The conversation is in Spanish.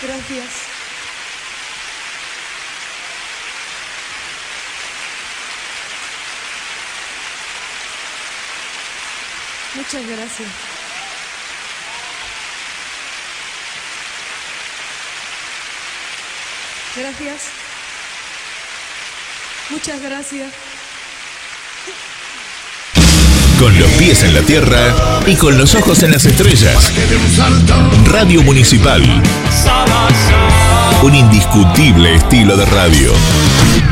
Gracias. Muchas gracias. Gracias. Muchas gracias. Con los pies en la tierra y con los ojos en las estrellas. Radio Municipal. Un indiscutible estilo de radio.